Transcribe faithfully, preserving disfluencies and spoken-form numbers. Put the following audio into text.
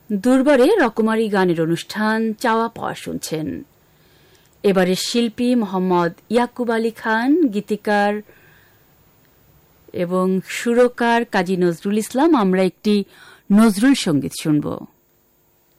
দুর্বারে রকমারি গানের অনুষ্ঠান চাওয়া পাওয়া শুনছেন। এবারের শিল্পী মোহাম্মদ ইয়াকুব আলী খান, গীতিকার এবং সুরকার কাজী নজরুল ইসলাম। আমরা একটি নজরুল সঙ্গীত শুনব।